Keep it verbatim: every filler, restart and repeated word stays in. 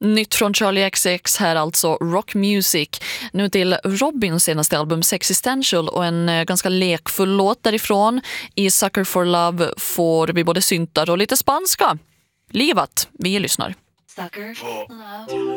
Nytt från Charlie X C X här, alltså Rock Music. Nu till Robins senaste album Sexistential och en eh, ganska lekfull låt därifrån. I Sucker for Love får vi både syntar och lite spanska. Livat, vi lyssnar. Sucker for love.